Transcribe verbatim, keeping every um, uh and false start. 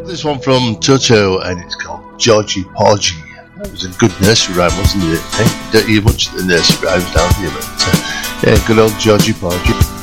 This one from Toto, and it's called Georgie Porgy. It was a good nursery rhyme, wasn't it? Eh? You don't hear much of the nursery rhymes down here, but uh, yeah, good old Georgie Porgy.